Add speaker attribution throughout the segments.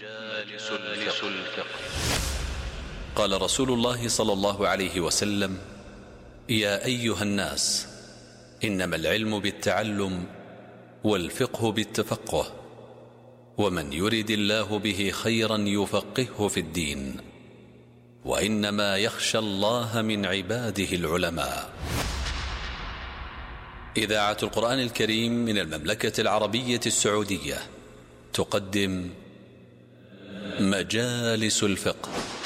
Speaker 1: مجالس الفقه. قال رسول الله صلى الله عليه وسلم: يا أيها الناس، إنما العلم بالتعلم والفقه بالتفقه، ومن يرد الله به خيرا يفقهه في الدين، وإنما يخشى الله من عباده العلماء. إذاعة القرآن الكريم من المملكة العربية السعودية تقدم مجالس الفقه.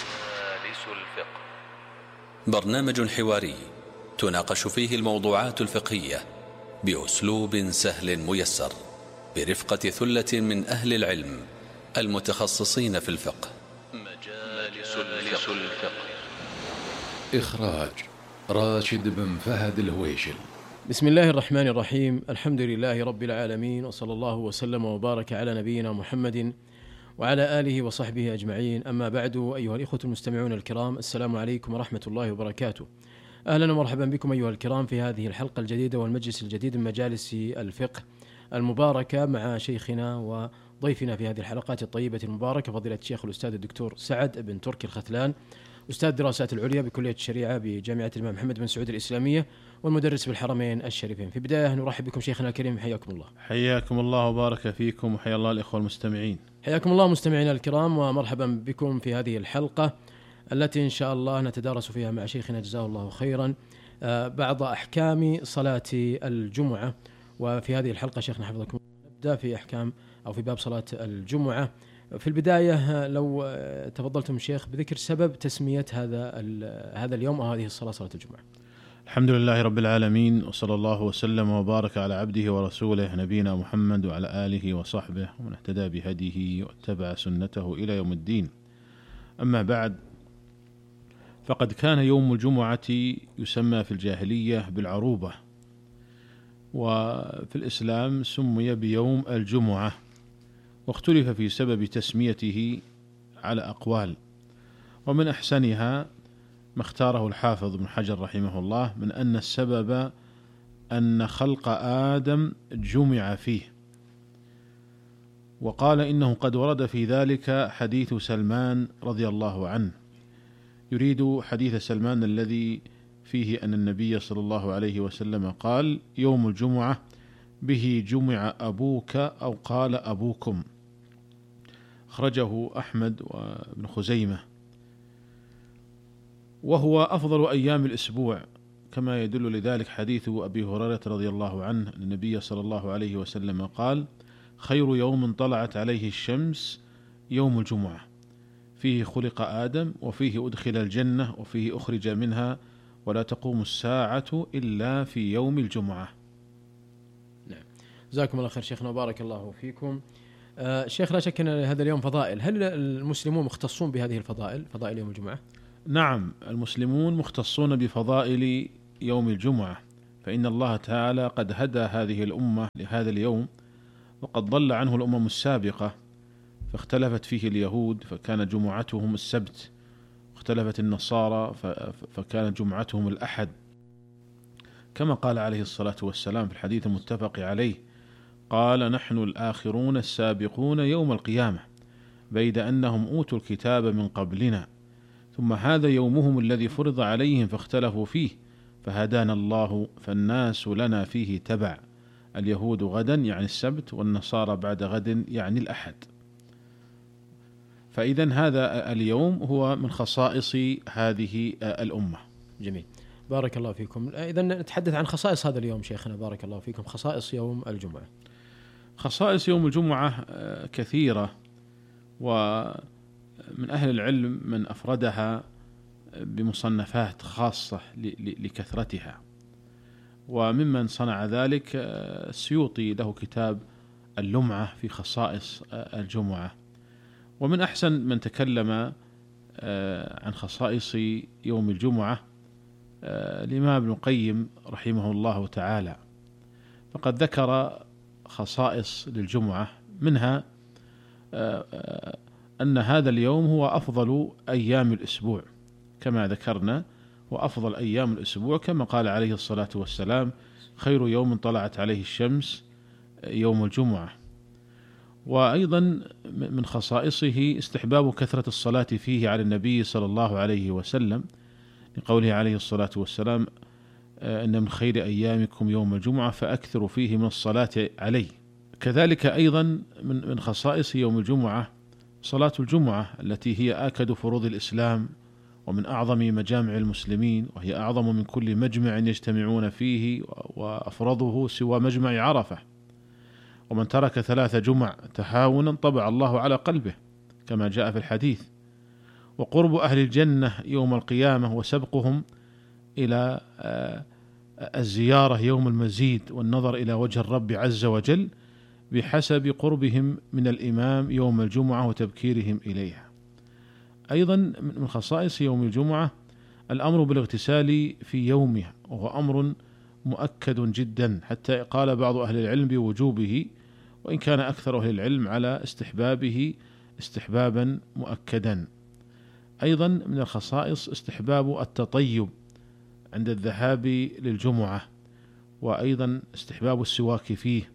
Speaker 1: برنامج حواري تناقش فيه الموضوعات الفقهية بأسلوب سهل ميسر، برفقة ثلة من أهل العلم المتخصصين في الفقه. مجالس الفقه.
Speaker 2: إخراج راشد بن فهد الهويشل.
Speaker 3: بسم الله الرحمن الرحيم. الحمد لله رب العالمين، وصلى الله وسلم وبارك على نبينا محمد وعلى آله وصحبه أجمعين. أما بعد، أيها الإخوة المستمعون الكرام، السلام عليكم ورحمة الله وبركاته. أهلا ومرحبا بكم أيها الكرام في هذه الحلقة الجديدة والمجلس الجديد من مجالس الفقه المباركة، مع شيخنا وضيفنا في هذه الحلقات الطيبة المباركة فضيلة الشيخ الأستاذ الدكتور سعد بن تركي الختلان، أستاذ الدراسات العليا بكلية الشريعة بجامعة الإمام محمد بن سعود الإسلامية والمدرس بالحرمين الشريفين. في بداية نرحب بكم شيخنا الكريم، حياكم الله.
Speaker 4: حياكم الله وبارك فيكم، وحيا الله الإخوة المستمعين.
Speaker 3: حياكم الله مستمعينا الكرام، ومرحبا بكم في هذه الحلقة التي إن شاء الله نتدارس فيها مع شيخنا جزاه الله خيرا بعض أحكام صلاة الجمعة. وفي هذه الحلقة شيخنا حفظكم نبدأ في أحكام أو في باب صلاة الجمعة. في البداية لو تفضلتم شيخ بذكر سبب تسمية هذا اليوم أو هذه الصلاة صلاة الجمعة.
Speaker 4: الحمد لله رب العالمين، وصلى الله وسلم وبارك على عبده ورسوله نبينا محمد وعلى آله وصحبه ومن اهتدى بهديه واتبع سنته إلى يوم الدين. أما بعد، فقد كان يوم الجمعة يسمى في الجاهلية بالعروبة، وفي الإسلام سمي بيوم الجمعة، واختلف في سبب تسميته على أقوال، ومن أحسنها ما اختاره الحافظ بن حجر رحمه الله من أن السبب أن خلق آدم جمع فيه، وقال إنه قد ورد في ذلك حديث سلمان رضي الله عنه، يريد حديث سلمان الذي فيه أن النبي صلى الله عليه وسلم قال: يوم الجمعة به جمع أبوك، أو قال أبوكم، أخرجه أحمد وابن خزيمة. وهو أفضل أيام الأسبوع، كما يدل لذلك حديث أبي هريرة رضي الله عنه أن النبي صلى الله عليه وسلم قال: خير يوم طلعت عليه الشمس يوم الجمعة، فيه خلق آدم، وفيه أدخل الجنة، وفيه أخرج منها، ولا تقوم الساعة إلا في يوم الجمعة.
Speaker 3: نعم، جزاكم الله خير شيخنا وبارك الله فيكم. شيخ، لا شك أن هذا اليوم فضائل، هل المسلمون مختصون بهذه الفضائل، فضائل يوم الجمعة؟
Speaker 4: نعم، المسلمون مختصون بفضائل يوم الجمعة، فإن الله تعالى قد هدى هذه الأمة لهذا اليوم، وقد ضل عنه الأمم السابقة، فاختلفت فيه اليهود فكان جمعتهم السبت، واختلفت النصارى فكانت جمعتهم الأحد، كما قال عليه الصلاة والسلام في الحديث المتفق عليه، قال: نحن الآخرون السابقون يوم القيامة، بيد أنهم أوتوا الكتاب من قبلنا، ثم هذا يومهم الذي فرض عليهم فاختلفوا فيه، فهدانا الله، فالناس لنا فيه تبع، اليهود غدا يعني السبت، والنصارى بعد غد يعني الأحد. فإذن هذا اليوم هو من خصائص هذه الأمة.
Speaker 3: جميل، بارك الله فيكم. إذن نتحدث عن خصائص هذا اليوم شيخنا بارك الله فيكم، خصائص يوم الجمعة.
Speaker 4: خصائص يوم الجمعة كثيرة، ومن أهل العلم من أفردها بمصنفات خاصة لكثرتها، وممن صنع ذلك السيوطي له كتاب اللمعة في خصائص الجمعة. ومن أحسن من تكلم عن خصائص يوم الجمعة الإمام ابن القيم رحمه الله تعالى، فقد ذكر خصائص للجمعة، منها أن هذا اليوم هو أفضل أيام الأسبوع كما ذكرنا، وأفضل أيام الأسبوع كما قال عليه الصلاة والسلام: خير يوم طلعت عليه الشمس يوم الجمعة. وأيضا من خصائصه استحباب كثرة الصلاة فيه على النبي صلى الله عليه وسلم، لقوله عليه الصلاة والسلام: إن من خير أيامكم يوم الجمعة فأكثروا فيه من الصلاة عليه. كذلك أيضا من خصائص يوم الجمعة صلاة الجمعة التي هي آكد فروض الإسلام ومن أعظم مجامع المسلمين، وهي أعظم من كل مجمع يجتمعون فيه، وأفرضه سوى مجمع عرفة. ومن ترك 3 جمع تهاونا طبع الله على قلبه كما جاء في الحديث. وقرب أهل الجنة يوم القيامة وسبقهم إلى الزيارة يوم المزيد والنظر إلى وجه الرب عز وجل بحسب قربهم من الإمام يوم الجمعة وتبكيرهم إليها. أيضا من خصائص يوم الجمعة الأمر بالاغتسال في يومها، وهو أمر مؤكد جدا، حتى قال بعض أهل العلم بوجوبه، وإن كان أكثر أهل العلم على استحبابه استحبابا مؤكدا. أيضا من الخصائص استحباب التطيب عند الذهاب للجمعة، وأيضا استحباب السواك فيه،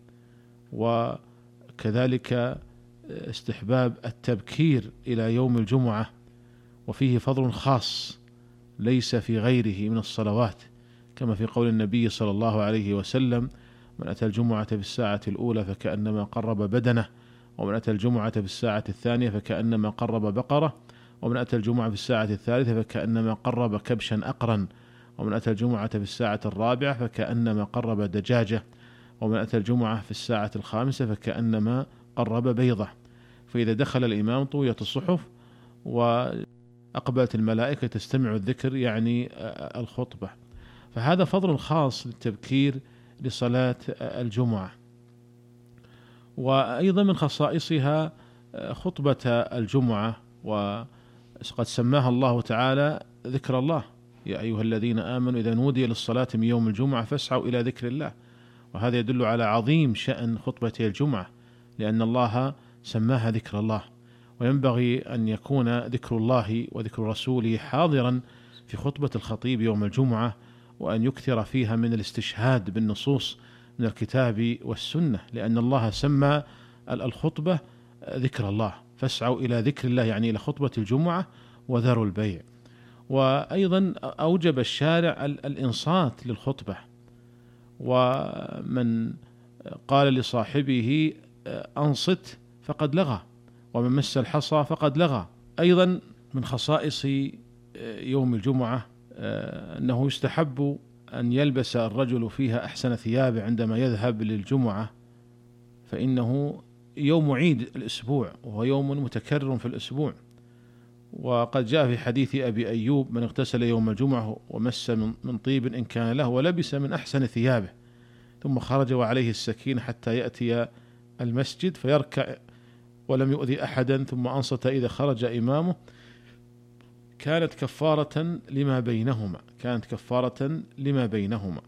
Speaker 4: وكذلك استحباب التبكير إلى يوم الجمعة، وفيه فضل خاص ليس في غيره من الصلوات، كما في قول النبي صلى الله عليه وسلم: من أتى الجمعة في الساعة الأولى فكأنما قرب بدنه، ومن أتى الجمعة في الساعة الثانية فكأنما قرب بقرة، ومن أتى الجمعة في الساعة الثالثة فكأنما قرب كبشا أقرا، ومن أتى الجمعة في الساعة الرابعة فكأنما قرب دجاجة، ومن أتى الجمعة في الساعة الخامسة فكأنما قرب بيضة. فإذا دخل الإمام طويت الصحف وأقبلت الملائكة تستمع الذكر، يعني الخطبة. فهذا فضل خاص للتبكير لصلاة الجمعة. وأيضا من خصائصها خطبة الجمعة، وقد سماها الله تعالى ذكر الله: يا أيها الذين آمنوا إذا نودي للصلاة من يوم الجمعة فاسعوا إلى ذكر الله. وهذا يدل على عظيم شأن خطبة الجمعة، لأن الله سماها ذكر الله، وينبغي أن يكون ذكر الله وذكر رسوله حاضرا في خطبة الخطيب يوم الجمعة، وأن يكثر فيها من الاستشهاد بالنصوص من الكتاب والسنة، لأن الله سمى الخطبة ذكر الله، فاسعوا إلى ذكر الله، يعني إلى خطبة الجمعة وذروا البيع. وأيضا أوجب الشارع الإنصات للخطبة، ومن قال لصاحبه أنصت فقد لغى، ومن مس الحصى فقد لغى. أيضا من خصائص يوم الجمعة أنه يستحب أن يلبس الرجل فيها أحسن ثيابه عندما يذهب للجمعة، فإنه يوم عيد الأسبوع، وهو يوم متكرر في الأسبوع. وقد جاء في حديث أبي أيوب: من اغتسل يوم الجمعة ومس من طيب إن كان له، ولبس من أحسن ثيابه، ثم خرج وعليه السكينة حتى يأتي المسجد فيركع ولم يؤذي أحدا، ثم أنصت إذا خرج إمامه، كانت كفارة لما بينهما.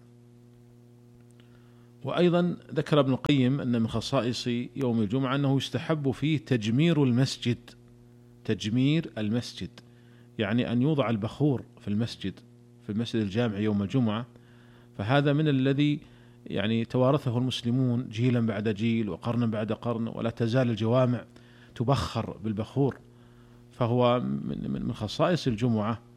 Speaker 4: وأيضا ذكر ابن القيم أن من خصائص يوم الجمعة أنه يستحب فيه تجمير المسجد، يعني أن يوضع البخور في المسجد الجامع يوم الجمعة. فهذا من الذي يعني توارثه المسلمون جيلا بعد جيل وقرنا بعد قرن، ولا تزال الجوامع تبخر بالبخور. فهو من خصائص الجمعة